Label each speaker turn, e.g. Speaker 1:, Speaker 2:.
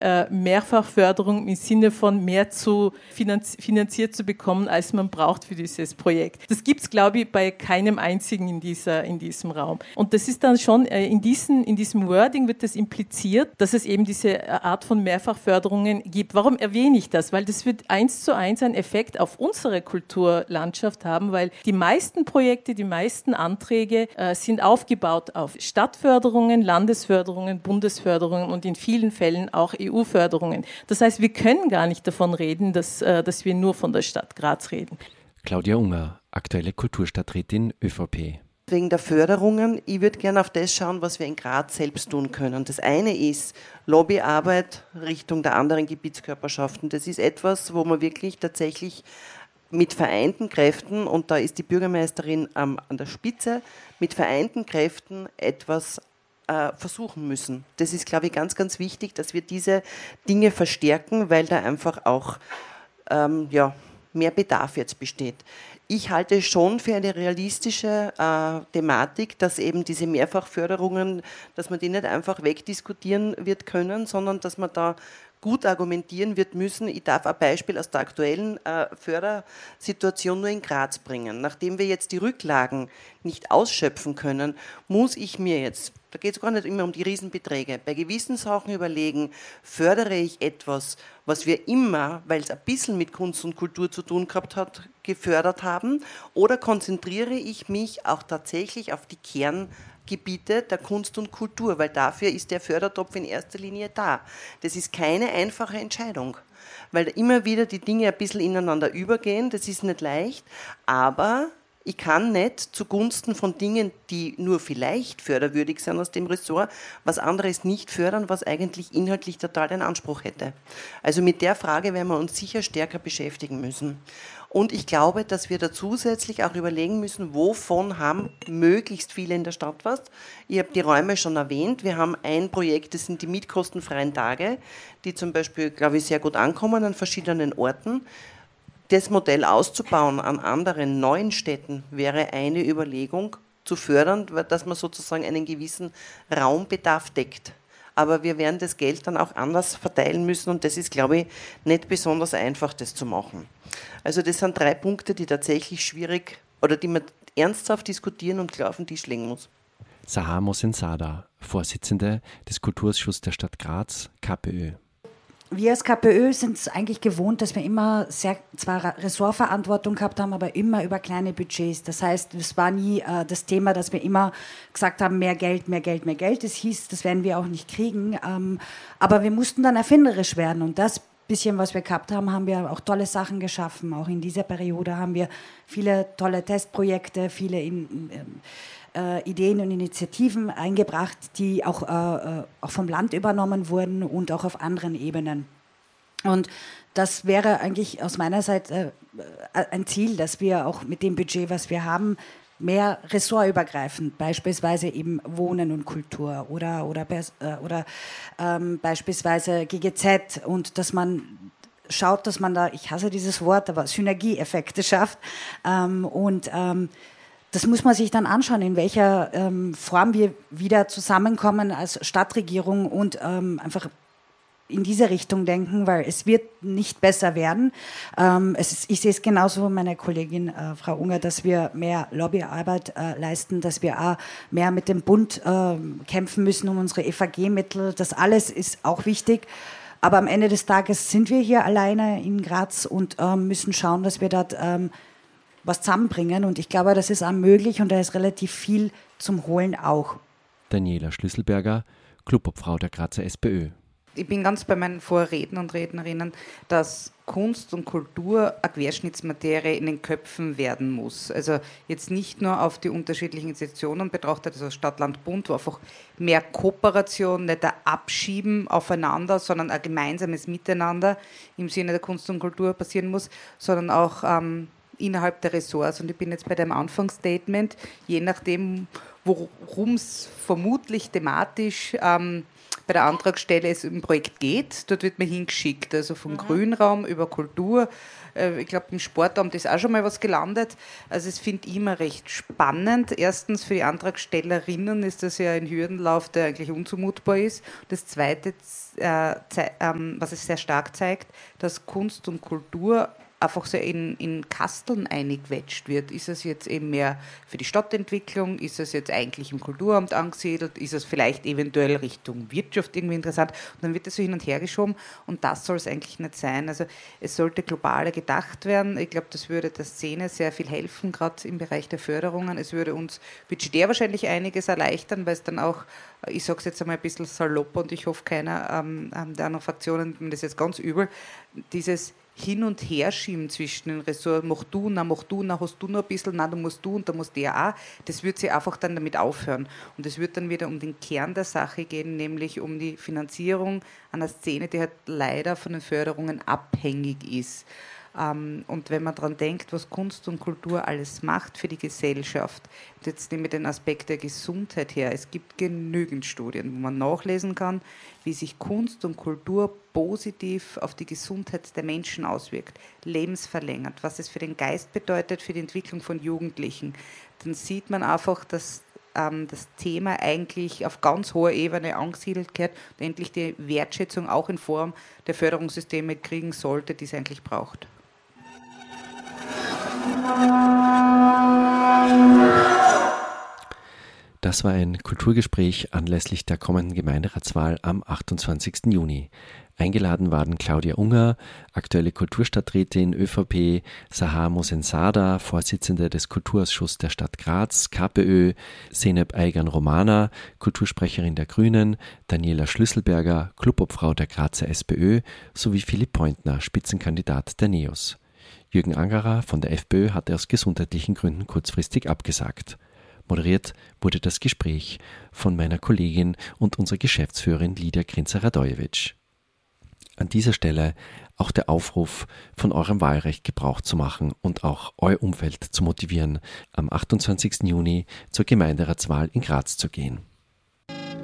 Speaker 1: Mehrfachförderung im Sinne von mehr zu finanziert zu bekommen, als man braucht für dieses Projekt. Das gibt es, glaube ich, bei keinem einzigen in diesem Raum. Und das ist dann schon, in diesem Wording wird das impliziert, dass es eben diese Art von Mehrfachförderungen gibt. Warum erwähne ich das? Weil das wird 1:1 einen Effekt auf unsere Kulturlandschaft haben, weil die meisten Projekte, die meisten Anträge sind aufgebaut auf Stadtförderungen, Landesförderungen, Bundesförderungen und in vielen Fällen auch EU-Förderungen. Das heißt, wir können gar nicht davon reden, dass wir nur von der Stadt Graz reden.
Speaker 2: Claudia Unger, aktuelle Kulturstadträtin ÖVP.
Speaker 3: Wegen der Förderungen, ich würde gerne auf das schauen, was wir in Graz selbst tun können. Das eine ist Lobbyarbeit Richtung der anderen Gebietskörperschaften. Das ist etwas, wo man wirklich tatsächlich mit vereinten Kräften, und da ist die Bürgermeisterin an der Spitze, mit vereinten Kräften etwas versuchen müssen. Das ist, glaube ich, ganz, ganz wichtig, dass wir diese Dinge verstärken, weil da einfach auch mehr Bedarf jetzt besteht. Ich halte schon für eine realistische Thematik, dass eben diese Mehrfachförderungen, dass man die nicht einfach wegdiskutieren wird können, sondern dass man da gut argumentieren wird müssen. Ich darf ein Beispiel aus der aktuellen Fördersituation nur in Graz bringen. Nachdem wir jetzt die Rücklagen nicht ausschöpfen können, muss ich mir jetzt, da geht es gar nicht immer um die Riesenbeträge, bei gewissen Sachen überlegen, fördere ich etwas, was wir immer, weil es ein bisschen mit Kunst und Kultur zu tun gehabt hat, gefördert haben, oder konzentriere ich mich auch tatsächlich auf die Kerngebiete der Kunst und Kultur, weil dafür ist der Fördertopf in erster Linie da. Das ist keine einfache Entscheidung, weil immer wieder die Dinge ein bisschen ineinander übergehen, das ist nicht leicht, aber ich kann nicht zugunsten von Dingen, die nur vielleicht förderwürdig sind aus dem Ressort, was anderes nicht fördern, was eigentlich inhaltlich total den Anspruch hätte. Also mit der Frage werden wir uns sicher stärker beschäftigen müssen. Und ich glaube, dass wir da zusätzlich auch überlegen müssen, wovon haben möglichst viele in der Stadt was. Ich habe die Räume schon erwähnt. Wir haben ein Projekt, das sind die mietkostenfreien Tage, die zum Beispiel, glaube ich, sehr gut ankommen an verschiedenen Orten. Das Modell auszubauen an anderen neuen Städten wäre eine Überlegung zu fördern, dass man sozusagen einen gewissen Raumbedarf deckt. Aber wir werden das Geld dann auch anders verteilen müssen und das ist, glaube ich, nicht besonders einfach, das zu machen. Also das sind 3 Punkte, die tatsächlich schwierig oder die man ernsthaft diskutieren und klar auf den Tisch legen muss.
Speaker 2: Sahar Mohsen-Sada, Vorsitzende des Kulturausschusses der Stadt Graz, KPÖ.
Speaker 4: Wir als KPÖ sind es eigentlich gewohnt, dass wir immer zwar Ressortverantwortung gehabt haben, aber immer über kleine Budgets. Das heißt, es war nie das Thema, dass wir immer gesagt haben, mehr Geld, mehr Geld, mehr Geld. Das hieß, das werden wir auch nicht kriegen. Aber wir mussten dann erfinderisch werden. Und das bisschen, was wir gehabt haben, haben wir auch tolle Sachen geschaffen. Auch in dieser Periode haben wir viele tolle Testprojekte, viele Ideen und Initiativen eingebracht, die auch vom Land übernommen wurden und auch auf anderen Ebenen. Und das wäre eigentlich aus meiner Seite ein Ziel, dass wir auch mit dem Budget, was wir haben, mehr ressortübergreifend, beispielsweise eben Wohnen und Kultur oder beispielsweise GGZ und dass man schaut, dass man da, ich hasse dieses Wort, aber Synergieeffekte schafft das muss man sich dann anschauen, in welcher Form wir wieder zusammenkommen als Stadtregierung und einfach in diese Richtung denken, weil es wird nicht besser werden. Ich sehe es genauso wie meine Kollegin Frau Unger, dass wir mehr Lobbyarbeit leisten, dass wir auch mehr mit dem Bund kämpfen müssen um unsere EVG-Mittel. Das alles ist auch wichtig. Aber am Ende des Tages sind wir hier alleine in Graz und müssen schauen, dass wir dort was zusammenbringen. Und ich glaube, das ist auch möglich und da ist relativ viel zum Holen auch.
Speaker 2: Daniela Schlüsselberger, Clubobfrau der Grazer SPÖ.
Speaker 5: Ich bin ganz bei meinen Vorrednern und Rednerinnen, dass Kunst und Kultur eine Querschnittsmaterie in den Köpfen werden muss. Also jetzt nicht nur auf die unterschiedlichen Institutionen betrachtet, also Stadt, Land, Bund, wo einfach mehr Kooperation, nicht ein Abschieben aufeinander, sondern ein gemeinsames Miteinander im Sinne der Kunst und Kultur passieren muss, sondern auch innerhalb der Ressorts. Und ich bin jetzt bei dem Anfangsstatement, je nachdem, worum es vermutlich thematisch bei bei der Antragstelle es um ein Projekt geht. Dort wird man hingeschickt, also vom Grünraum über Kultur. Ich glaube, im Sportamt ist auch schon mal was gelandet. Also es finde ich immer recht spannend. Erstens für die Antragstellerinnen ist das ja ein Hürdenlauf, der eigentlich unzumutbar ist. Das Zweite, was es sehr stark zeigt, dass Kunst und Kultur einfach so in Kasteln eingequetscht wird. Ist es jetzt eben mehr für die Stadtentwicklung? Ist es jetzt eigentlich im Kulturamt angesiedelt? Ist es vielleicht eventuell Richtung Wirtschaft irgendwie interessant? Und dann wird das so hin und her geschoben und das soll es eigentlich nicht sein. Also es sollte globaler gedacht werden. Ich glaube, das würde der Szene sehr viel helfen, gerade im Bereich der Förderungen. Es würde uns budgetär wahrscheinlich einiges erleichtern, weil es dann auch, ich sage es jetzt einmal ein bisschen salopp und ich hoffe keiner der anderen Fraktionen nimmt das jetzt ganz übel, dieses Hin- und Herschieben zwischen den Ressorts, mach du, hast du noch ein bisschen, na, du musst du und da muss der auch, das wird sie einfach dann damit aufhören. Und es wird dann wieder um den Kern der Sache gehen, nämlich um die Finanzierung einer Szene, die halt leider von den Förderungen abhängig ist. Und wenn man daran denkt, was Kunst und Kultur alles macht für die Gesellschaft, und jetzt nehme ich den Aspekt der Gesundheit her, es gibt genügend Studien, wo man nachlesen kann, wie sich Kunst und Kultur positiv auf die Gesundheit der Menschen auswirkt, lebensverlängert, was es für den Geist bedeutet, für die Entwicklung von Jugendlichen. Dann sieht man einfach, dass das Thema eigentlich auf ganz hoher Ebene angesiedelt gehört und endlich die Wertschätzung auch in Form der Förderungssysteme kriegen sollte, die es eigentlich braucht.
Speaker 2: Das war ein Kulturgespräch anlässlich der kommenden Gemeinderatswahl am 28. Juni. Eingeladen waren Claudia Unger, aktuelle Kulturstadträtin ÖVP, Sahar Mosensada, Vorsitzende des Kulturausschusses der Stadt Graz, KPÖ, Zeynep Aygan-Romana, Kultursprecherin der Grünen, Daniela Schlüsselberger, Clubobfrau der Grazer SPÖ sowie Philipp Pointner, Spitzenkandidat der NEOS. Jürgen Angerer von der FPÖ hatte aus gesundheitlichen Gründen kurzfristig abgesagt. Moderiert wurde das Gespräch von meiner Kollegin und unserer Geschäftsführerin Lidia Grinzer-Radojewitsch. An dieser Stelle auch der Aufruf, von eurem Wahlrecht Gebrauch zu machen und auch euer Umfeld zu motivieren, am 28. Juni zur Gemeinderatswahl in Graz zu gehen.